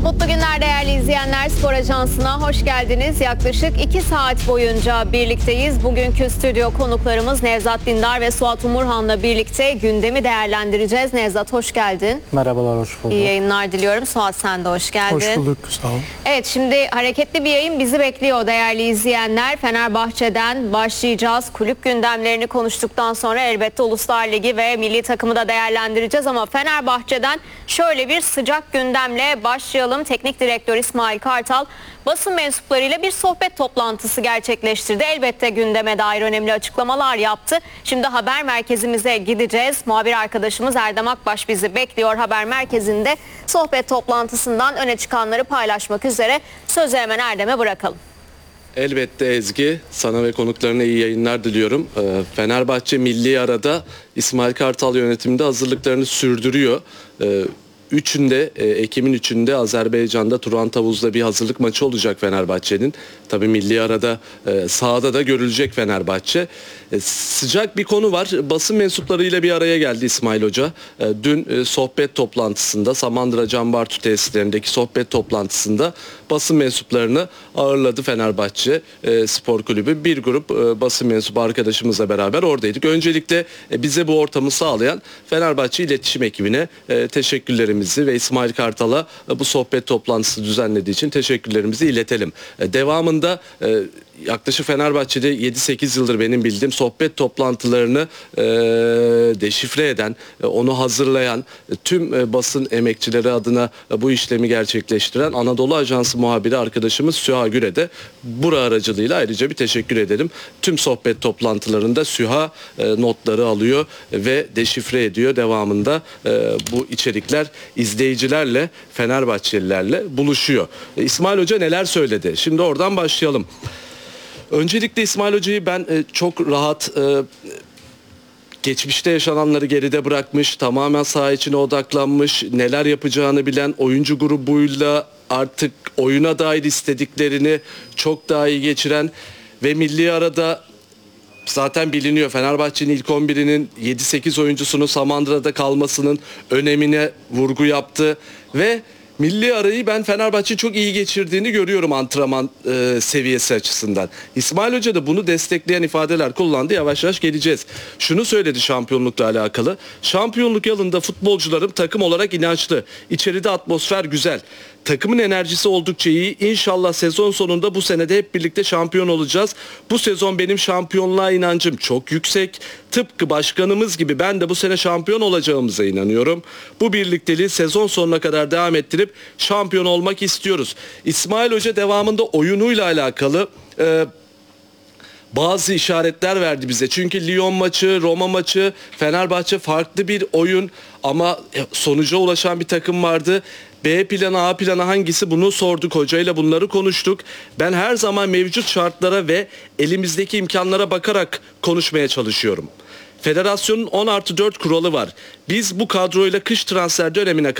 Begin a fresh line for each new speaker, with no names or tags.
Mutlu günler değerli izleyenler. Spor Ajansı'na hoş geldiniz. Yaklaşık 2 saat boyunca birlikteyiz. Bugünkü stüdyo konuklarımız Nevzat Dindar ve Suat Umurhan'la birlikte gündemi değerlendireceğiz. Nevzat hoş geldin.
Merhabalar, hoş bulduk.
İyi yayınlar diliyorum. Suat sen de hoş geldin.
Hoş bulduk, sağ olun.
Evet, şimdi hareketli bir yayın bizi bekliyor değerli izleyenler. Fenerbahçe'den başlayacağız. Kulüp gündemlerini konuştuktan sonra elbette Uluslar Ligi ve milli takımı da değerlendireceğiz. Ama Fenerbahçe'den şöyle bir sıcak gündemle başlayalım. Teknik direktör İsmail Kartal basın mensuplarıyla bir sohbet toplantısı gerçekleştirdi. Elbette gündeme dair önemli açıklamalar yaptı. Şimdi haber merkezimize gideceğiz. Muhabir arkadaşımız Erdem Akbaş bizi bekliyor haber merkezinde. Sohbet toplantısından öne çıkanları paylaşmak üzere sözü hemen Erdem'e bırakalım.
Elbette Ezgi, sana ve konuklarına iyi yayınlar diliyorum. Fenerbahçe milli arada İsmail Kartal yönetiminde hazırlıklarını sürdürüyor. Ekim'in 3'ünde Azerbaycan'da Turan Tavuz'da bir hazırlık maçı olacak Fenerbahçe'nin. Tabii milli arada sahada da görülecek Fenerbahçe. Sıcak bir konu var. Basın mensuplarıyla bir araya geldi İsmail Hoca. Dün sohbet toplantısında Samandıra Can Bartu tesislerindeki sohbet toplantısında basın mensuplarını ağırladı Fenerbahçe Spor Kulübü. Bir grup basın mensubu arkadaşımızla beraber oradaydık. Öncelikle bize bu ortamı sağlayan Fenerbahçe iletişim ekibine teşekkürlerimizi ve İsmail Kartal'a bu sohbet toplantısı düzenlediği için teşekkürlerimizi iletelim. Devamında yaklaşık Fenerbahçe'de 7-8 yıldır benim bildiğim sohbet toplantılarını deşifre eden, onu hazırlayan, tüm basın emekçileri adına bu işlemi gerçekleştiren Anadolu Ajansı muhabiri arkadaşımız Süha Güre de bura aracılığıyla ayrıca bir teşekkür ederim. Tüm sohbet toplantılarında Süha notları alıyor ve deşifre ediyor. Devamında bu içerikler izleyicilerle, Fenerbahçelilerle buluşuyor. İsmail Hoca neler söyledi? Şimdi oradan başlayalım. Öncelikle İsmail Hoca'yı ben çok rahat, geçmişte yaşananları geride bırakmış, tamamen saha içine odaklanmış, neler yapacağını bilen oyuncu grubuyla artık oyuna dair istediklerini çok daha iyi geçiren ve milli arada zaten biliniyor Fenerbahçe'nin ilk 11'inin 7-8 oyuncusunun Samandıra'da kalmasının önemine vurgu yaptı ve milli arayı ben Fenerbahçe'nin çok iyi geçirdiğini görüyorum antrenman seviyesi açısından. İsmail Hoca da bunu destekleyen ifadeler kullandı. Yavaş yavaş geleceğiz. Şunu söyledi şampiyonlukla alakalı. Şampiyonluk yılında futbolcularım takım olarak inançlı. İçeride atmosfer güzel. Takımın enerjisi oldukça iyi. İnşallah sezon sonunda bu senede hep birlikte şampiyon olacağız. Bu sezon benim şampiyonluğa inancım çok yüksek. Tıpkı başkanımız gibi ben de bu sene şampiyon olacağımıza inanıyorum. Bu birlikteliği sezon sonuna kadar devam ettirip şampiyon olmak istiyoruz. İsmail Hoca devamında oyunuyla alakalı bazı işaretler verdi bize. Çünkü Lyon maçı, Roma maçı, Fenerbahçe farklı bir oyun ama sonuca ulaşan bir takım vardı. B planı, A planı hangisi, bunu sorduk hocayla, bunları konuştuk. Ben her zaman mevcut şartlara ve elimizdeki imkanlara bakarak konuşmaya çalışıyorum. Federasyonun 10+4 kuralı var. Biz bu kadroyla kış transfer dönemine